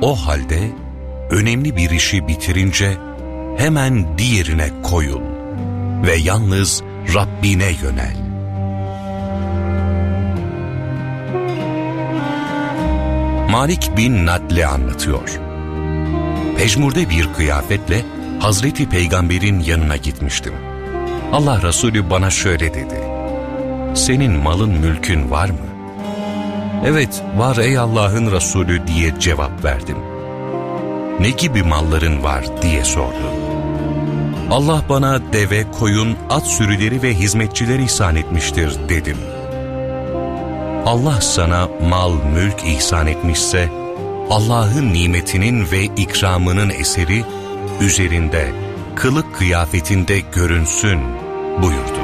O halde önemli bir işi bitirince hemen diğerine koyul ve yalnız Rabbine yönel. Malik bin Nadle anlatıyor. Pejmurde bir kıyafetle Hazreti Peygamber'in yanına gitmiştim. Allah Resulü bana şöyle dedi: "Senin malın mülkün var mı?" "Evet, var ey Allah'ın Resulü" diye cevap verdim. "Ne gibi malların var?" diye sordu. "Allah bana deve, koyun, at sürüleri ve hizmetçiler ihsan etmiştir" dedim. Allah sana mal, mülk ihsan etmişse, Allah'ın nimetinin ve ikramının eseri üzerinde, kılık kıyafetinde görünsün buyurdu.